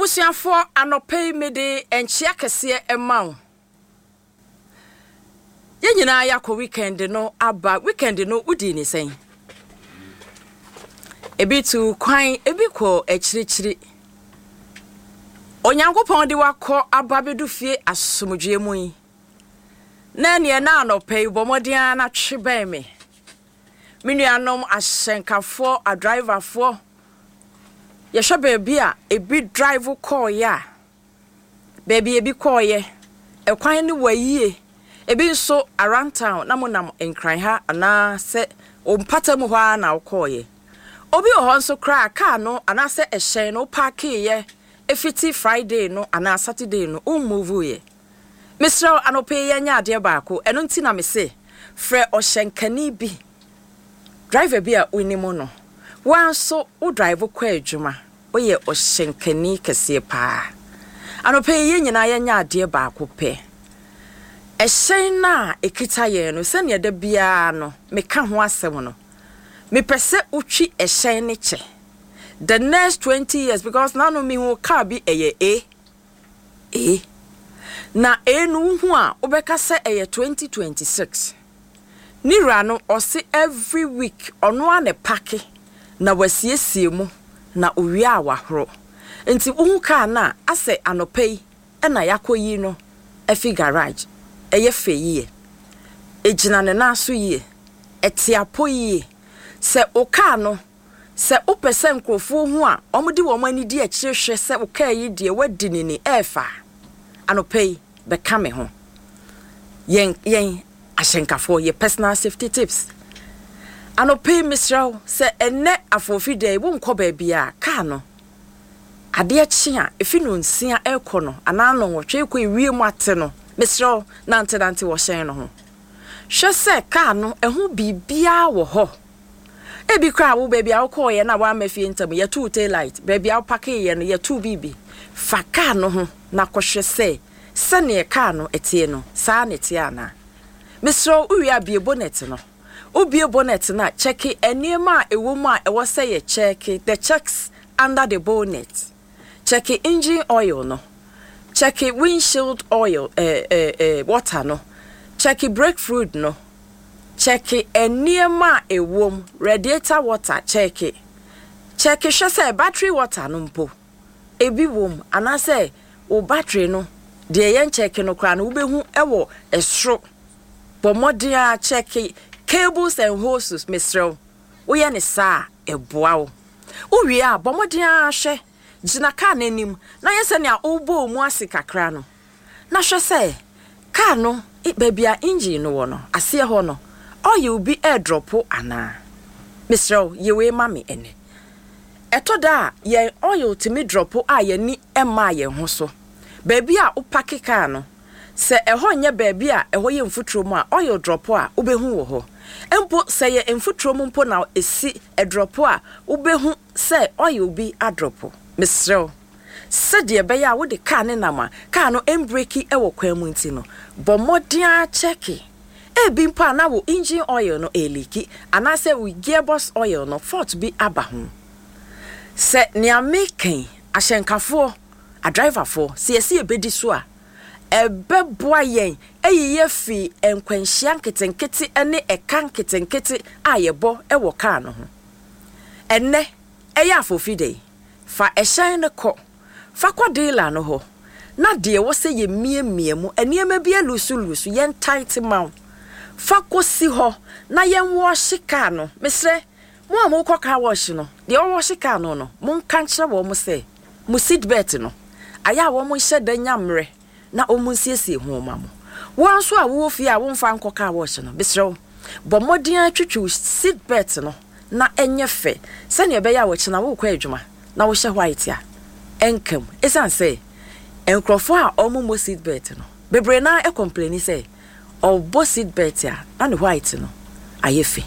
Abusuafo anope mede enchia kese emawo. Ye nyina yakọ weekend no aba weekend no udi ni sen. Ebi tu kwan ebi ko echirichiri. Onyankopon de wakọ aba bedufie asomdwe mu yi. Na ne na anope bomodian na twebe me. Minuanom ahyenkafo a driverfo yehwe baby a ebi drive call ya baby ebi call ye ekwan ni wayie ebi nso around town na monam enkran ha ana se ompata mu hwa na call ye obi ho nso kra car no ana se ehyen no park ye efiti Friday no ana Saturday no move ye Mr. anope ye nya ade baako eno nti na me se frɛ ohyenkani bi driver bi a unimo no wanso o drive kwa adwuma oye ohyenkani kese pa anope ye nyina ye nya ade baako pe ehyen na ekita ye no se ne da bia no meka ho asem no me pese utwi ehyen ne che the next 20 years because now no me hu car bi eye na enu hu a obeka se eye 2026 Nira no ose every week ono ane pake na wasiesie mu na owie awahoro enti uhu ka na ase anopei na yakoyi no efi garage eye feyie ejina ne na so yie etiapo yie se oka no se opese nkrofo hu a omudi wo mani di akirehwe se oka yi die wadi ni efa anopei be kame ho yen ashenkafo ye personal safety tips anope misraw se enne afofi day wo nko ba bia ka no ade achi a efi no nsia ekono ana no wotwe ekọ ewie mu ate no misraw nante wo hyen no ho hwe se ka no ehu bibia wo ho ebi kra wo baby a wo ye na wa mafie ntam ye two tail light baby a pack ye no ye two bibi fa ka no ho na kohwe se ne ka no etie no sa ne tie ana Mr. Uya be bonnet no. Ubi bonnet na check enema a woman a was say check the checks under the bonnet. Check engine oil no. Check windshield oil water no. Check brake fluid no. Check enema a wom radiator water check it. Check say battery water no mpo. Ebi wom ana say o battery no. De yen check no kra no ubehu ewo esro. Bomodia check cables and hoses Mr. Oya ne sa eboa wo. Uwie a bomodia hwe gina ka nanim na yese ne a obo mu ase kakra no. Na hwe se ka no bebia engine no wo no ase ho no. Oya obi airdrop ana. Mr. Yewe mami ene. Etoda ye oil timi drop a ye ni ema ye ho so. Bebia o pack ka no. Se eho nya baby a eho ye mfutro mu a oil drop a ubehu wo ho empo se ye mfutro mu mpo na esi e drop a ubehu se oil bi a drop misrew se de be ya wo de car ne nama car no embrake e wo kwan mu nti no bomodian check e bi mpa na wo engine oil no eliki ana se we gearbox oil no fault bi aba ho se ne ameken ahyenkafo a driver for se esi e bedi so a ebeboa yen eyiye fi enkwanhia nketenkete ene ekan nketenkete ayebo ewo kaa no ho enne eya afofi dey fa ehyan ne kọ fa kwadila no ho na de wo se ye miemie mu eniema bi alusu yen tight mount fa kosi ho na yen wo hika no mesre mo am ko ka wash no de wo hika no no mo kan kire wo mo se mo seat belt no aya wo mo hye da nyamre na omunsiesie ho mamo wanso a wo fi a wo mfa nkoka wash no besrew bomodian twetwu seat belt no na enye fe se ne be ya wo kina wo kwa adwuma na wo hye white a enkam esan say enkrofo a omumo seat belt no bebre na e complain say obo seat belt a na ne white no ayefe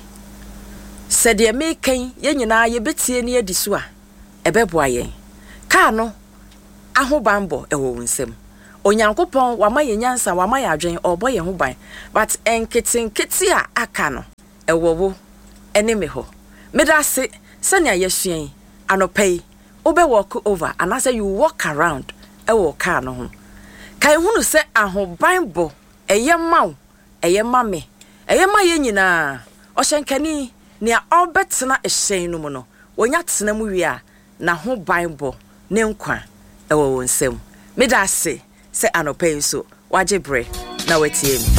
se de meken ye nyina ye betie ne adisu a ebeboa yen ka no ahobambo ewo nsem Onyankopon wama ye nyansa wama ye adwen obo ye ho ban but enketenkete a aka no ewowo ene me ho medase sanya ye suen anopai obe walk over and I say you walk around ewo car no ho kai hunu se ahoban bo eye maw eye mame eye ma ye nyina o hyenkani ne obetena ehyen no mu no wonya tena mu wi a na ho banbo ne nkwa ewo wonsem meda se anopa nso waje bre na watie